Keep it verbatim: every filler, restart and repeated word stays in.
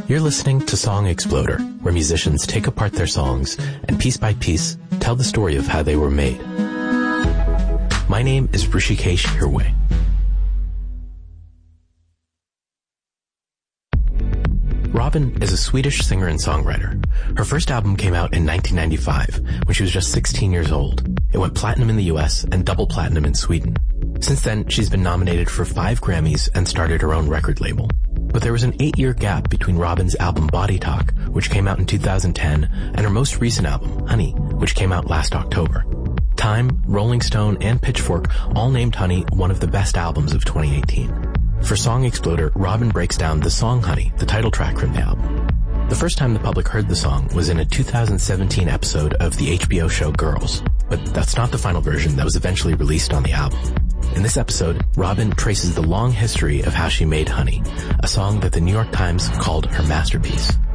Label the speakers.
Speaker 1: You're listening to Song Exploder, where musicians take apart their songs and piece by piece tell the story of how they were made. My name is Hrishikesh Hirway. Robyn is a Swedish singer and songwriter. Her first album came out in nineteen ninety-five, when she was just sixteen years old. It went platinum in the U S and double platinum in Sweden. Since then, she's been nominated for five Grammys and started her own record label. But there was an eight-year gap between Robyn's album Body Talk, which came out in two thousand ten, and her most recent album, Honey, which came out last October. Time, Rolling Stone, and Pitchfork all named Honey one of the best albums of twenty eighteen. For Song Exploder, Robyn breaks down the song Honey, the title track from the album. The first time the public heard the song was in a two thousand seventeen episode of the H B O show Girls, but that's not the final version that was eventually released on the album. In this episode, Robyn traces the long history of how she made Honey, a song that the New York Times called her masterpiece.